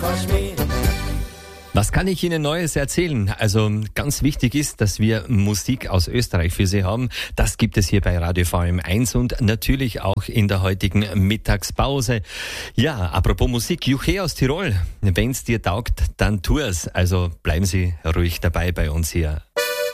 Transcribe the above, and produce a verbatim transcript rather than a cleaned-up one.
Was kann ich Ihnen Neues erzählen? Also ganz wichtig ist, dass wir Musik aus Österreich für Sie haben. Das gibt es hier bei Radio V M eins und natürlich auch in der heutigen Mittagspause. Ja, apropos Musik, Juche aus Tirol. Wenn's dir taugt, dann tu es. Also bleiben Sie ruhig dabei bei uns hier.